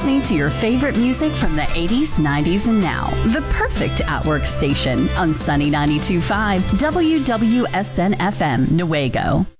listening to your favorite music from the 80s, 90s, and now. The perfect at-work station on Sunny 92.5 WWSN FM, Newaygo.